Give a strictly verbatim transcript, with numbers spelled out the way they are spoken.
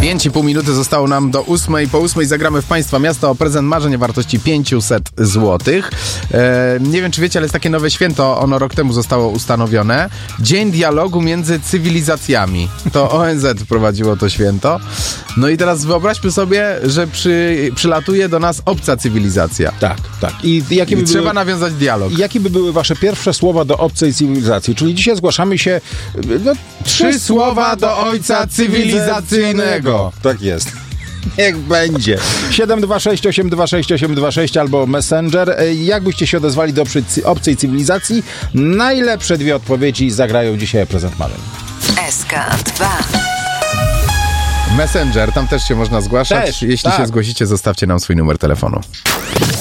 pięć i pół minuty zostało nam do ósmej. Po ósmej zagramy w Państwa Miasto o prezent marzeń o wartości pięćset złotych. E, nie wiem, czy wiecie, ale jest takie nowe święto. Ono rok temu zostało ustanowione. Dzień dialogu między cywilizacjami. To O N Z prowadziło to święto. No i teraz wyobraźmy sobie, że przy, przylatuje do nas obca cywilizacja. Tak, tak. I, jakie I by trzeba były, nawiązać dialog. jakie by były wasze pierwsze słowa do obcej cywilizacji? Czyli dzisiaj zgłaszamy się... No, Trzy słowa do ojca cywilizacyjnego. Tak jest. Niech będzie. siedem dwa sześć osiem dwa sześć osiem dwa sześć albo Messenger. Jak byście się odezwali do obcej cywilizacji? Najlepsze dwie odpowiedzi zagrają dzisiaj prezent marzeń. S K dwa. Messenger, tam też się można zgłaszać. Też, Jeśli tak. się zgłosicie, zostawcie nam swój numer telefonu.